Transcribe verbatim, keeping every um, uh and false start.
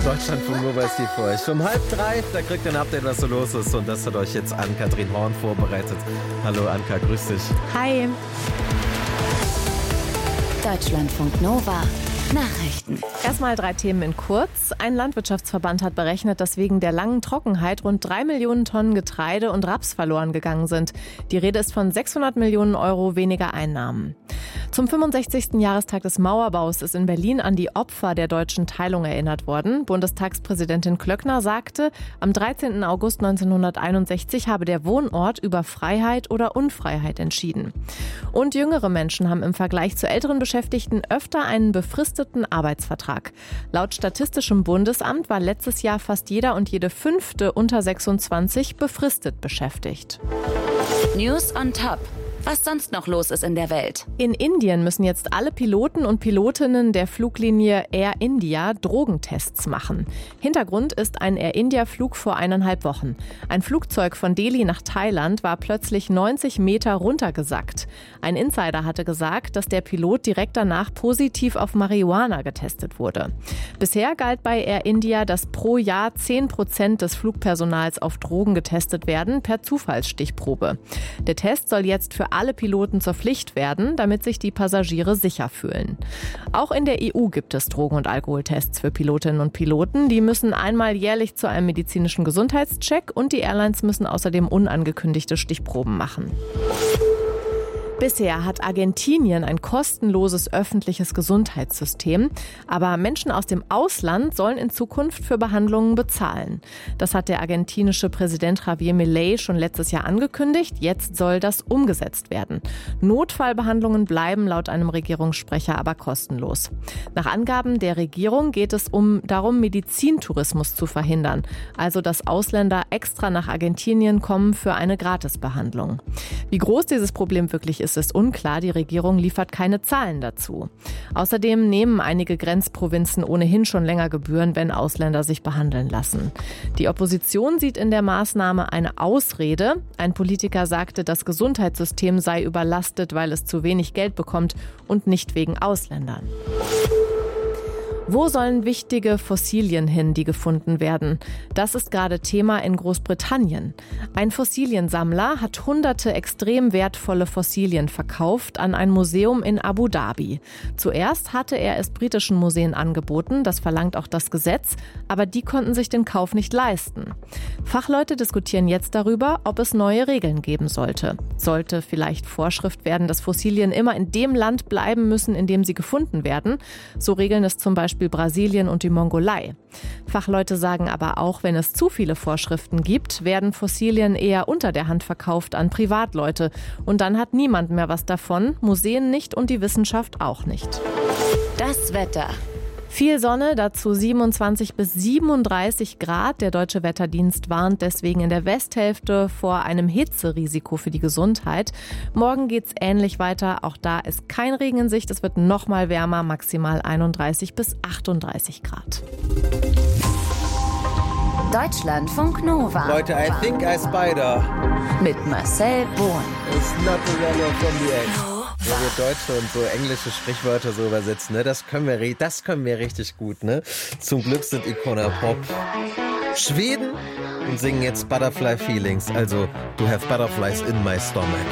Deutschlandfunk Nova ist hier für euch. Um halb drei, da kriegt ihr ein Update, was so los ist. Und das hat euch jetzt Ann-Kathrin Horn vorbereitet. Hallo Anka, grüß dich. Hi. Deutschlandfunk Nova. Nachrichten. Erstmal drei Themen in kurz. Ein Landwirtschaftsverband hat berechnet, dass wegen der langen Trockenheit rund drei Millionen Tonnen Getreide und Raps verloren gegangen sind. Die Rede ist von sechshundert Millionen Euro weniger Einnahmen. Zum fünfundsechzigsten Jahrestag des Mauerbaus ist in Berlin an die Opfer der deutschen Teilung erinnert worden. Bundestagspräsidentin Klöckner sagte, am dreizehnten August neunzehnhunderteinundsechzig habe der Wohnort über Freiheit oder Unfreiheit entschieden. Und jüngere Menschen haben im Vergleich zu älteren Beschäftigten öfter einen befristeten Arbeitsvertrag. Laut Statistischem Bundesamt war letztes Jahr fast jeder und jede fünfte unter sechsundzwanzig befristet beschäftigt. News on Top. Was sonst noch los ist in der Welt. In Indien müssen jetzt alle Piloten und Pilotinnen der Fluglinie Air India Drogentests machen. Hintergrund ist ein Air India-Flug vor eineinhalb Wochen. Ein Flugzeug von Delhi nach Thailand war plötzlich neunzig Meter runtergesackt. Ein Insider hatte gesagt, dass der Pilot direkt danach positiv auf Marihuana getestet wurde. Bisher galt bei Air India, dass pro Jahr zehn Prozent des Flugpersonals auf Drogen getestet werden, per Zufallsstichprobe. Der Test soll jetzt für alle Piloten zur Pflicht werden, damit sich die Passagiere sicher fühlen. Auch in der E U gibt es Drogen- und Alkoholtests für Pilotinnen und Piloten. Die müssen einmal jährlich zu einem medizinischen Gesundheitscheck und die Airlines müssen außerdem unangekündigte Stichproben machen. Bisher hat Argentinien ein kostenloses öffentliches Gesundheitssystem, aber Menschen aus dem Ausland sollen in Zukunft für Behandlungen bezahlen. Das hat der argentinische Präsident Javier Milei schon letztes Jahr angekündigt. Jetzt soll das umgesetzt werden. Notfallbehandlungen bleiben laut einem Regierungssprecher aber kostenlos. Nach Angaben der Regierung geht es um darum, Medizintourismus zu verhindern, also dass Ausländer extra nach Argentinien kommen für eine Gratisbehandlung. Wie groß dieses Problem wirklich ist, ist unklar. Die Regierung liefert keine Zahlen dazu. Außerdem nehmen einige Grenzprovinzen ohnehin schon länger Gebühren, wenn Ausländer sich behandeln lassen. Die Opposition sieht in der Maßnahme eine Ausrede. Ein Politiker sagte, das Gesundheitssystem sei überlastet, weil es zu wenig Geld bekommt und nicht wegen Ausländern. Wo sollen wichtige Fossilien hin, die gefunden werden? Das ist gerade Thema in Großbritannien. Ein Fossiliensammler hat hunderte extrem wertvolle Fossilien verkauft an ein Museum in Abu Dhabi. Zuerst hatte er es britischen Museen angeboten, das verlangt auch das Gesetz, aber die konnten sich den Kauf nicht leisten. Fachleute diskutieren jetzt darüber, ob es neue Regeln geben sollte. Sollte vielleicht Vorschrift werden, dass Fossilien immer in dem Land bleiben müssen, in dem sie gefunden werden? So regeln es zum Beispiel Brasilien und die Mongolei. Fachleute sagen aber auch, wenn es zu viele Vorschriften gibt, werden Fossilien eher unter der Hand verkauft an Privatleute. Und dann hat niemand mehr was davon, Museen nicht und die Wissenschaft auch nicht. Das Wetter. Viel Sonne, dazu siebenundzwanzig bis siebenunddreißig Grad. Der Deutsche Wetterdienst warnt deswegen in der Westhälfte vor einem Hitzerisiko für die Gesundheit. Morgen geht's ähnlich weiter. Auch da ist kein Regen in Sicht. Es wird noch mal wärmer, maximal einunddreißig bis achtunddreißig Grad. Deutschlandfunk Nova. Leute, I think I spider. Mit Marcel Bohn. It's not the yellow from the egg. Wo wir deutsche und so englische Sprichwörter so übersetzen, ne? Das können wir, das können wir richtig gut, ne? Zum Glück sind Icona Pop Schweden und singen jetzt Butterfly Feelings, also to have butterflies in my stomach.